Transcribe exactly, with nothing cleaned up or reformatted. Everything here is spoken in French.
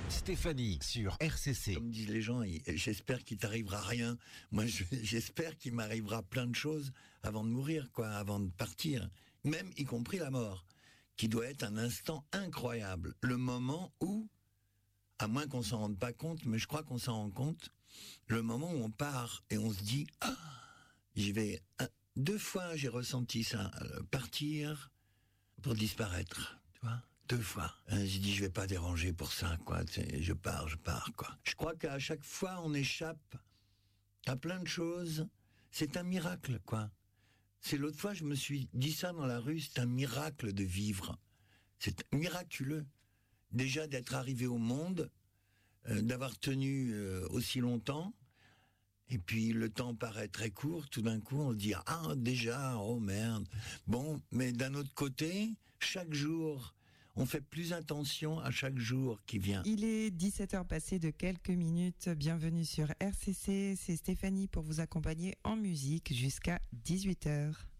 Stéphanie sur R C C. Comme disent les gens, j'espère qu'il t'arrivera rien. Moi, je, j'espère qu'il m'arrivera plein de choses avant de mourir, quoi, avant de partir. Même y compris la mort, qui doit être un instant incroyable. Le moment où, à moins qu'on s'en rende pas compte, mais je crois qu'on s'en rend compte, le moment où on part et on se dit, ah, j'y vais. Un, deux fois, j'ai ressenti ça, euh, partir pour disparaître, tu vois. Deux fois. Euh, j'ai dit, je vais pas déranger pour ça, quoi. C'est, je pars, je pars, quoi. Je crois qu'à chaque fois, on échappe à plein de choses. C'est un miracle, quoi. C'est l'autre fois, je me suis dit ça dans la rue, c'est un miracle de vivre. C'est miraculeux. Déjà d'être arrivé au monde, euh, d'avoir tenu euh, aussi longtemps, et puis le temps paraît très court, tout d'un coup on se dit, ah, déjà, oh merde. Bon, mais d'un autre côté, chaque jour, on fait plus attention à chaque jour qui vient. Il est dix-sept heures passées de quelques minutes. Bienvenue sur R C C. C'est Stéphanie pour vous accompagner en musique jusqu'à dix-huit heures.